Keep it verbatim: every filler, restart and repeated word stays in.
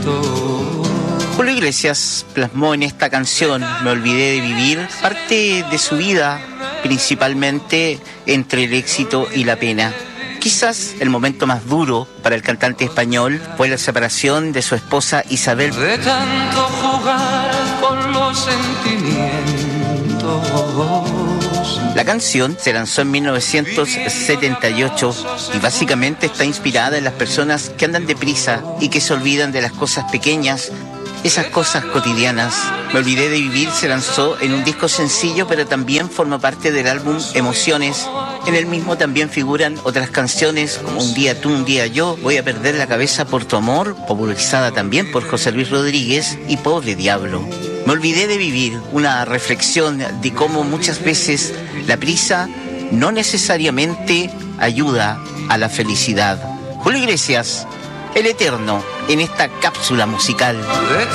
Julio Iglesias plasmó en esta canción, Me olvidé de vivir, parte de su vida, principalmente entre el éxito y la pena. Quizás el momento más duro para el cantante español fue la separación de su esposa Isabel. De tanto jugar con los sentimientos. La canción se lanzó en mil novecientos setenta y ocho y básicamente está inspirada en las personas que andan deprisa y que se olvidan de las cosas pequeñas, esas cosas cotidianas. Me olvidé de vivir se lanzó en un disco sencillo, pero también forma parte del álbum Emociones. En el mismo también figuran otras canciones como Un día tú, un día yo, Voy a perder la cabeza por tu amor, popularizada también por José Luis Rodríguez, y Pobre Diablo. Me olvidé de vivir, una reflexión de cómo muchas veces la prisa no necesariamente ayuda a la felicidad. Julio Iglesias, el eterno, en esta cápsula musical.